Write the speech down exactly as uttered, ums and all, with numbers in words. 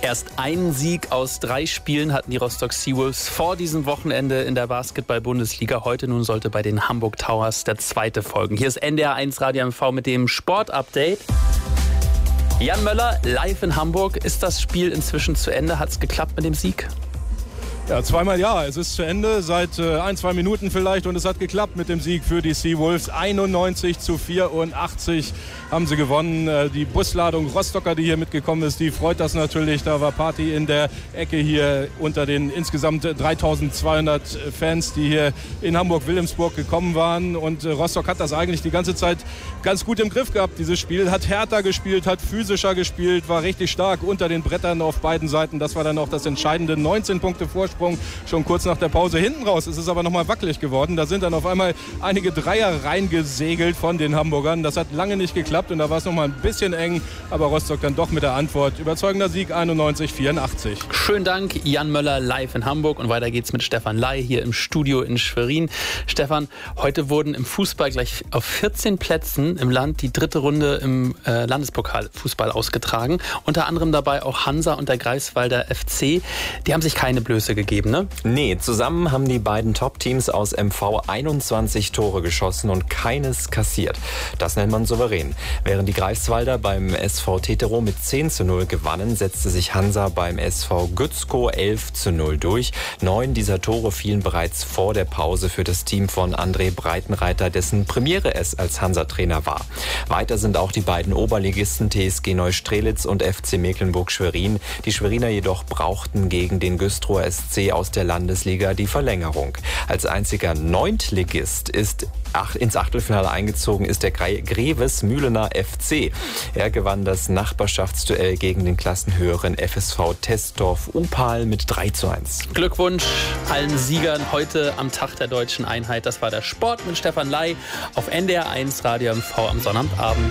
Erst einen Sieg aus drei Spielen hatten die Rostock Seawolves vor diesem Wochenende in der Basketball-Bundesliga. Heute nun sollte bei den Hamburg Towers der zweite folgen. Hier ist N D R eins Radio M V mit dem Sport-Update. Jan Möller, live in Hamburg. Ist das Spiel inzwischen zu Ende? Hat es geklappt mit dem Sieg? Ja, zweimal ja. Es ist zu Ende seit äh, ein, zwei Minuten vielleicht und es hat geklappt mit dem Sieg für die Seawolves. einundneunzig zu vierundachtzig haben sie gewonnen. Äh, die Busladung Rostocker, die hier mitgekommen ist, die freut das natürlich. Da war Party in der Ecke hier unter den insgesamt dreitausendzweihundert Fans, die hier in Hamburg-Wilhelmsburg gekommen waren. Und äh, Rostock hat das eigentlich die ganze Zeit ganz gut im Griff gehabt, dieses Spiel. Hat härter gespielt, hat physischer gespielt, war richtig stark unter den Brettern auf beiden Seiten. Das war dann auch das entscheidende. neunzehn Punkte Vorsprung. Schon kurz nach der Pause hinten raus ist es aber nochmal wackelig geworden. Da sind dann auf einmal einige Dreier reingesegelt von den Hamburgern. Das hat lange nicht geklappt und da war es nochmal ein bisschen eng. Aber Rostock dann doch mit der Antwort. Überzeugender Sieg, einundneunzig vierundachtzig. Schönen Dank, Jan Möller, live in Hamburg. Und weiter geht's mit Stefan Ley hier im Studio in Schwerin. Stefan, heute wurden im Fußball gleich auf vierzehn Plätzen im Land die dritte Runde im äh, Landespokalfußball ausgetragen. Unter anderem dabei auch Hansa und der Greifswalder F C. Die haben sich keine Blöße gegeben. Gegeben, ne? Nee, zusammen haben die beiden Top-Teams aus M V einundzwanzig Tore geschossen und keines kassiert. Das nennt man souverän. Während die Greifswalder beim S V Tetero mit zehn zu null gewannen, setzte sich Hansa beim S V Gützkow elf zu null durch. Neun dieser Tore fielen bereits vor der Pause für das Team von André Breitenreiter, dessen Premiere es als Hansa-Trainer war. Weiter sind auch die beiden Oberligisten T S G Neustrelitz und F C Mecklenburg-Schwerin. Die Schweriner jedoch brauchten gegen den Güstrower S C aus der Landesliga die Verlängerung. Als einziger Neuntligist ist ach, ins Achtelfinale eingezogen ist der Greves Mühlener F C. Er gewann das Nachbarschaftsduell gegen den klassenhöheren F S V Tesdorf-Upal mit drei zu eins. Glückwunsch allen Siegern heute am Tag der deutschen Einheit. Das war der Sport mit Stefan Ley auf N D R eins Radio M V am Sonnabendabend.